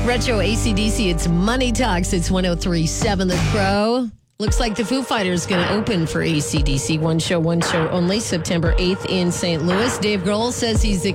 Retro AC/DC, it's Money Talks. It's 103.7 The Crow. Looks like the Foo Fighters going to open for AC/DC. One show only, September 8th in St. Louis. Dave Grohl says he's